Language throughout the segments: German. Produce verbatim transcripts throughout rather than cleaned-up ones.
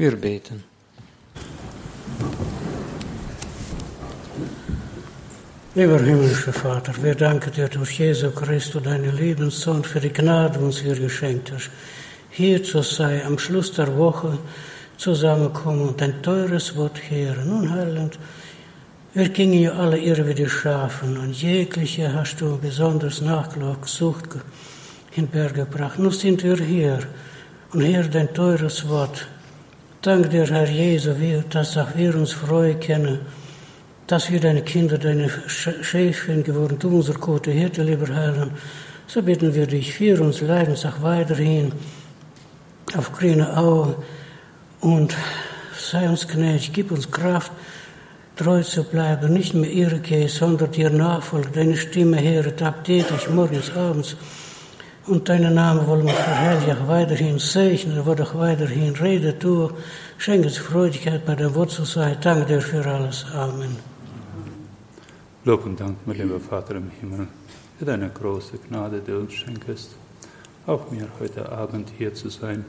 Wir beten. Lieber himmlischer Vater, wir danken dir durch Jesu Christus, deinen Lebenssohn, für die Gnade, die uns hier geschenkt hast, hier zu sein, am Schluss der Woche zusammenkommen und dein teures Wort hören. Nun, Heiland, wir gingen ja alle irre wie die Schafen und jegliche hast du besonders nachgesucht hinbergebracht. Nun sind wir hier und hören dein teures Wort. Dank dir, Herr Jesu, dass auch wir uns freuen können, dass wir deine Kinder, deine Schäfchen geworden, du unser guter Hirte, lieber Herr. So bitten wir dich, führ uns, leid uns auch weiterhin auf grüne Augen und sei uns gnädig, gib uns Kraft, treu zu bleiben, nicht mehr irre, sondern dir nachfolgen, deine Stimme hören, tagtäglich, morgens, abends. Und deinen Namen wollen wir verherrlichen, weiterhin segnen, wo doch weiterhin rede du, schenke uns Freudigkeit bei der Wort zu sein. Danke dir für alles. Amen. Lob und Dank, mein lieber Vater im Himmel, für deine große Gnade, die du uns schenkest, auch mir heute Abend hier zu sein.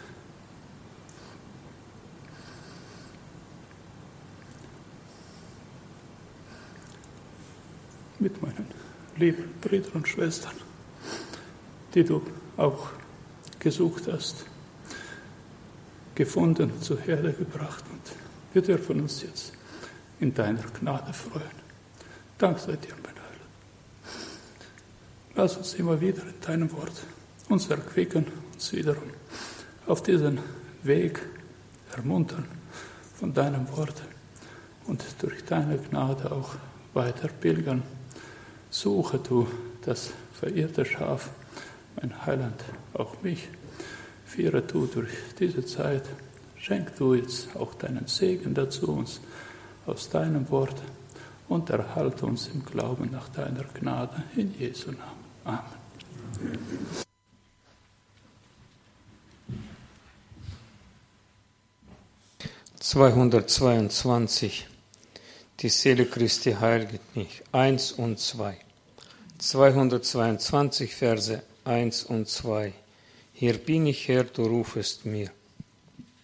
Mit meinen lieben Brüdern und Schwestern, die du auch gesucht hast, gefunden, zur Erde gebracht. Und wir dürfen uns jetzt in deiner Gnade freuen. Dank sei dir, mein Heiland. Lass uns immer wieder in deinem Wort uns erquicken, uns wiederum auf diesen Weg ermuntern von deinem Wort und durch deine Gnade auch weiter pilgern. Suche du das verirrte Schaf, mein Heiland, auch mich. Führe du durch diese Zeit. Schenk du jetzt auch deinen Segen dazu uns aus deinem Wort und erhalte uns im Glauben nach deiner Gnade in Jesu Namen. Amen. zweihundertzweiundzwanzig. Die Seele Christi heiliget mich. eins und zwei. zweihundertzweiundzwanzig Verse eins und zwei. Hier bin ich, Herr, du rufest mir.